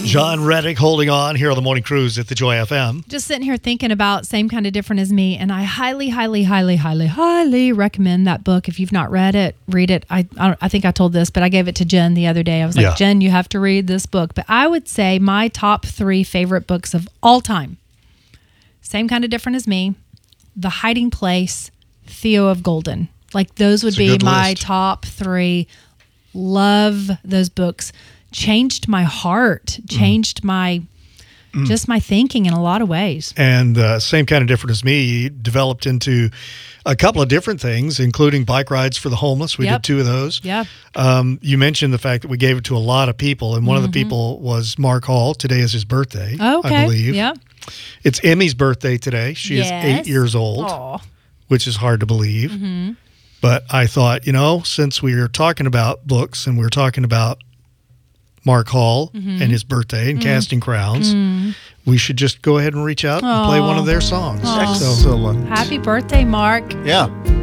John Reddick holding on here on the Morning Cruise at the Joy FM. Just sitting here thinking about Same Kind of Different as Me, and I highly, highly, highly, highly, highly recommend that book. If you've not read it, read it. I think I told this, but I gave it to Jen the other day. I was like, Jen, you have to read this book. But I would say my top 3 favorite books of all time: Same Kind of Different as Me, The Hiding Place, Theo of Golden. Like those would be my top 3. Love those books. Changed my heart, changed my just my thinking in a lot of ways. And Same Kind of Different as Me developed into a couple of different things, including bike rides for the homeless. We did 2 of those. Yeah. You mentioned the fact that we gave it to a lot of people, and one of the people was Mark Hall. Today is his birthday, I believe. Yeah. It's Emmy's birthday today. She is 8 years old, which is hard to believe. But I thought, since we were talking about books and we were talking about Mark Hall and his birthday and Casting Crowns, we should just go ahead and reach out and play one of their songs. Excellent. Happy birthday, Mark. Yeah.